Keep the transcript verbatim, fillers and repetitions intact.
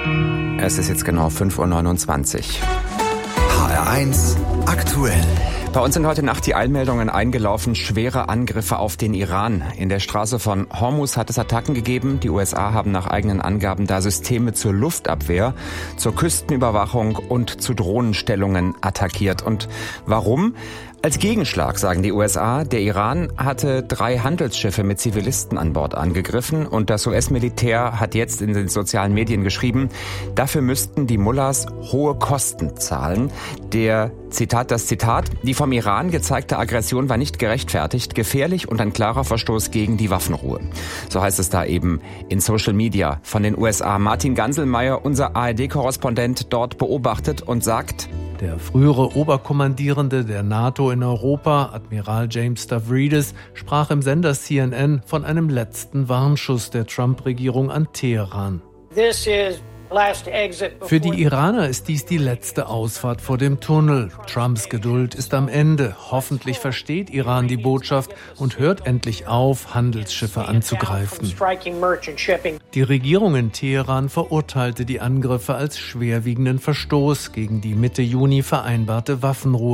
Es ist jetzt genau fünf Uhr neunundzwanzig. H R eins aktuell. Bei uns sind heute Nacht die Eilmeldungen eingelaufen, schwere Angriffe auf den Iran. In der Straße von Hormuz hat es Attacken gegeben. Die U S A haben nach eigenen Angaben da Systeme zur Luftabwehr, zur Küstenüberwachung und zu Drohnenstellungen attackiert. Und warum? Als Gegenschlag, sagen die U S A, der Iran hatte drei Handelsschiffe mit Zivilisten an Bord angegriffen und das U S-Militär hat jetzt in den sozialen Medien geschrieben, dafür müssten die Mullahs hohe Kosten zahlen. Der Zitat, das Zitat, die vom Iran gezeigte Aggression war nicht gerechtfertigt, gefährlich und ein klarer Verstoß gegen die Waffenruhe. So heißt es da eben in Social Media von den U S A. Martin Ganselmeier, unser A R D-Korrespondent, dort beobachtet und sagt: Der frühere Oberkommandierende der NATO in Europa, Admiral James Stavridis, sprach im Sender C N N von einem letzten Warnschuss der Trump-Regierung an Teheran. Für die Iraner ist dies die letzte Ausfahrt vor dem Tunnel. Trumps Geduld ist am Ende. Hoffentlich versteht Iran die Botschaft und hört endlich auf, Handelsschiffe anzugreifen. Die Regierung in Teheran verurteilte die Angriffe als schwerwiegenden Verstoß gegen die Mitte Juni vereinbarte Waffenruhe.